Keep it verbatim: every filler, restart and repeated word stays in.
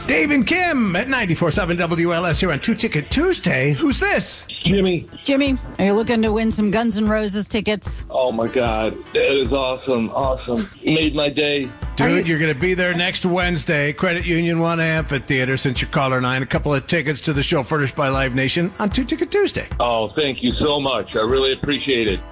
Dave and Kim at ninety-four point seven W L S here on Two Ticket Tuesday. Who's this? Jimmy. Jimmy, are you looking to win some Guns N' Roses tickets? Oh, my God. That is awesome. Awesome. Made my day. Dude, you- you're going to be there next Wednesday. Credit Union One Amphitheater, since you're caller nine. A couple of tickets to the show furnished by Live Nation on Two Ticket Tuesday. Oh, thank you so much. I really appreciate it.